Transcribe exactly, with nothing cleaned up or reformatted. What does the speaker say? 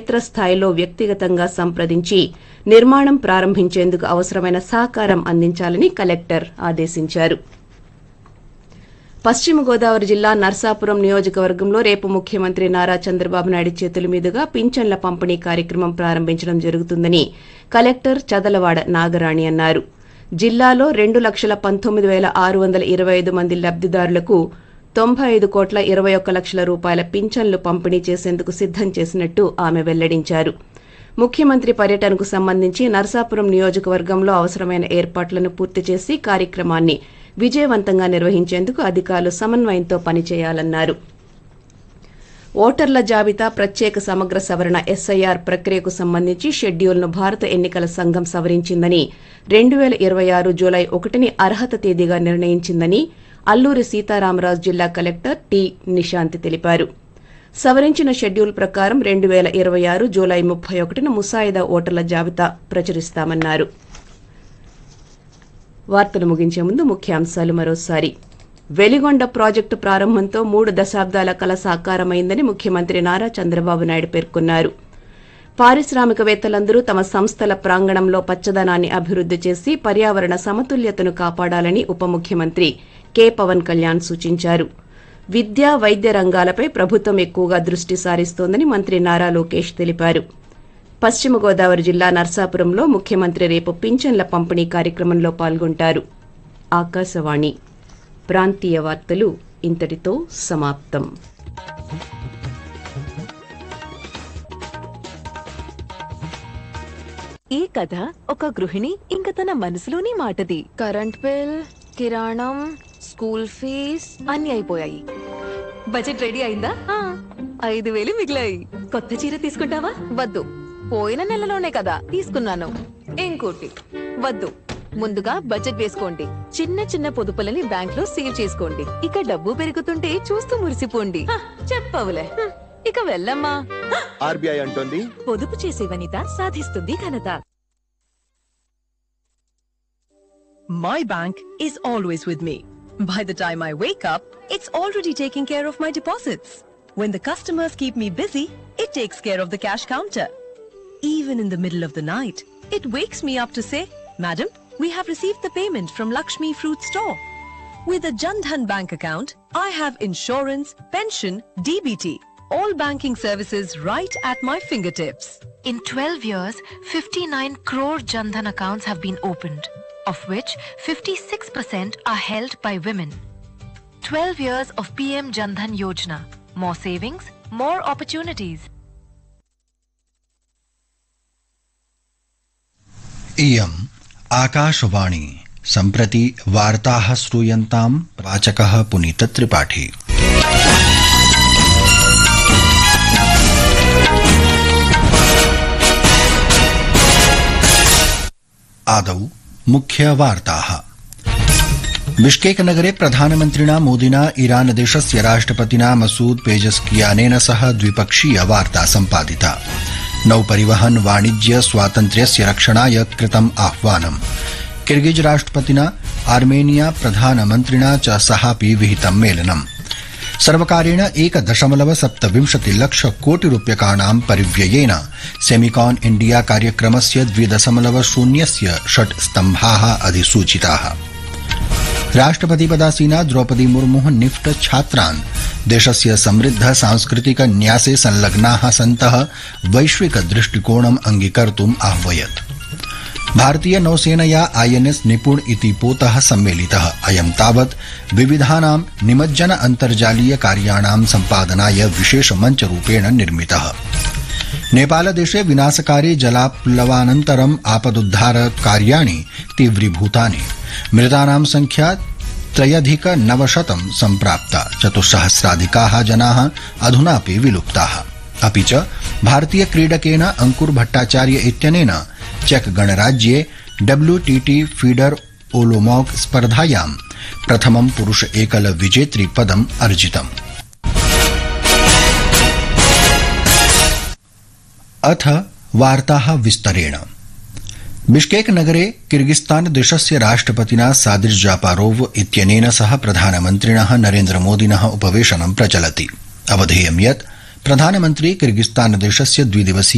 క్షేత్రస్థాయిలో వ్యక్తిగతంగా సంప్రదించి నిర్మాణం ప్రారంభించేందుకు అవసరమైన సహకారం అందించాలని కలెక్టర్ ఆదేశించారు. పశ్చిమ గోదావరి జిల్లా నర్సాపురం నియోజకవర్గంలో రేపు ముఖ్యమంత్రి నారా చంద్రబాబు నాయుడు చేతుల మీదుగా పింఛన్ల పంపిణీ కార్యక్రమం ప్రారంభించడం జరుగుతుందని కలెక్టర్ చదలవాడ నాగరాణి అన్నారు. జిల్లాలో రెండు లక్షల పంతొమ్మిది వేల ఆరు వందల ఇరవై ఐదు మంది లబ్దిదారులకు తొంభై ఐదు కోట్ల ఇరవై ఒక్క లక్షల రూపాయల పింఛన్లు పంపిణీ చేసేందుకు సిద్దం చేసినట్టు ఆమె వెల్లడించారు. ముఖ్యమంత్రి పర్యటనకు సంబంధించి నర్సాపురం నియోజకవర్గంలో అవసరమైన ఏర్పాట్లను పూర్తి చేసి కార్యక్రమాన్ని విజయవంతంగా నిర్వహించేందుకు అధికారులు సమన్వయంతో పనిచేయాలన్నారు. ఓటర్ల జాబితా ప్రత్యేక సమగ్ర సవరణ ఎస్ఐఆర్ ప్రక్రియకు సంబంధించి షెడ్యూల్ను భారత ఎన్నికల సంఘం సవరించిందని, రెండు వేల ఇరవై ఆరు జూలై ఒకటిని అర్హత తేదీగా నిర్ణయించిందని అల్లూరి సీతారామరాజు జిల్లా కలెక్టర్ టి నిశాంతి తెలిపారు. సవరించిన షెడ్యూల్ ప్రకారం రెండు వేల ఇరవై ఆరు జూలై ముప్పై ఒకటిన ముసాయిదా ఓటర్ల జాబితా ప్రచురిస్తామన్నారు. వార్తలు ముగించే ముందు ముఖ్యాంశాలు మరోసారి. వెలిగొండ ప్రాజెక్టు ప్రారంభంతో మూడు దశాబ్దాల కల సాకారమైందని ముఖ్యమంత్రి నారా చంద్రబాబు నాయుడు పేర్కొన్నారు. పారిశ్రామికవేత్తలందరూ తమ సంస్థల ప్రాంగణంలో పచ్చదనాన్ని అభివృద్ది చేసి పర్యావరణ సమతుల్యతను కాపాడాలని ఉప ముఖ్యమంత్రి కె పవన్ కళ్యాణ్ సూచించారు. విద్యా వైద్య రంగాలపై ప్రభుత్వం ఎక్కువగా దృష్టి సారిస్తోందని మంత్రి నారా లోకేష్ తెలిపారు. పశ్చిమ గోదావరి జిల్లా నర్సాపురంలో ముఖ్యమంత్రి రేపు పింఛన్ల పంపిణీ కార్యక్రమంలో పాల్గొంటారు. ఆకాశవాణి ప్రాంతీయ వార్తలు ఇంతటితో సమాప్తం. ఈ కథ ఒక గృహిణి ఇంక తన మనసులోని మాటది. కరెంట్ బిల్, కిరాణం, స్కూల్ ఫీజ్ అన్ని అయిపోయాయి. బడ్జెట్ రెడీ అయిందా? ఐదు వేలు మిగిలాయి. కొత్త చీర తీసుకుంటావా? వద్దు, పోయిన నెలలోనే కదా తీసుకున్నాను. ఇంకోటి వద్దు. ముందుగా బడ్జెట్ వేసుకోండి. చిన్న చిన్న పొదుపులని బ్యాంక్ లో సేవ్ చేసుకోండి. ఇక డబ్బు పెరుగుతుంటే చూస్తూ మురిసిపోండి. చెప్పవులే, ఇక వెళ్ళమ్మా. ఆర్బీఐ అంటోంది, పొదుపు చేసే వనిత సాధిస్తుంది ఘనత. My bank is always with me. By the time I wake up, it's already taking care of my deposits. When the customers keep me busy, it takes care of the cash counter. Even in the middle of the night, it wakes me up to say, Madam, we have received the payment from Lakshmi Fruit Store. With a Jan Dhan bank account, I have insurance, pension, D B T, all banking services right at my fingertips. In twelve years, fifty-nine crore Jan Dhan accounts have been opened, of which fifty-six percent are held by women. twelve years of P M Jan Dhan Yojana. More savings, more opportunities. इयम् आकाशवाणी सम्प्रति वार्ताः श्रूयन्ताम् वाचकः पुनीत त्रिपाठी। आदौ मुख्यवार्ताः। Bishkek नगरे प्रधानमन्त्रिणा मोदिना Iran देशस्य राष्ट्रपतिना मसूद पेजेस्कियानेन सह द्विपक्षीय वार्ता सम्पादिता। नौपरिवहन वाणिज्य स्वातन्त्र्यस्य रक्षणाय कृतम् आह्वानम्। किर्गिज राष्ट्रपतिना आर्मेनिया प्रधानमन्त्रिणा च सहापि विहितं मेलनम्। सर्वकारेण एक दशमलव सप्तविंशति लक्ष कोटि रूप्यकाणां परिव्ययेन सेमिकॉन इंडिया कार्यक्रमस्य द्वि दशमलव शून्यस्य षट् स्तम्भाः अधिसूचिताः। राष्ट्रपतिपदासीना द्रौपदी मुर्मुः निफ्ट छात्रान् देशस्य समृद्ध सांस्कृतिक न्यासे संलग्नाः सन्तः वैश्विक दृष्टिकोणम् अंगीकर्तुम् आह्वयत्। भारतीय नौसेनया आईएनएस निपुण इति पोतः सम्मेलितः। अयं तावत् विविधानां निमज्जन अन्तर्जालीय कार्याणां सम्पादनाय विशेष मञ्चरूपेण निर्मितः। नेपालदेशे विनाशकारि जलाप्लवानन्तरम् आपदुद्धार कार्याणि तीव्रीभूतानि। मृतानां संख्या त्रयधिक नवशतं सम्प्राप्ता। चतुस्सहस्राधिकाः जनाः अधुनापि विलुप्ताः। अपि च भारतीय क्रीडकेन अंकुर भट्टाचार्य इत्यनेन चेक गणराज्ये डब्ल्यूटीटी फीडर ओलोमॉक स्पर्धायां प्रथमं पुरुष एकल विजेतृ पदम् अर्जितम्। अथ वार्ताः विस्तरेण। बिश्केक नगरे किर्गिस्तान देशस्य राष्ट्रपतिना सादिर जापारोव इत्यनेन सह प्रधानमन्त्रिणः नरेन्द्र मोदिनः उपवेशनं प्रचलति। अवधेयं यत् प्रधानमन्त्री किर्गिस्तान देशस्य द्विदिवसीय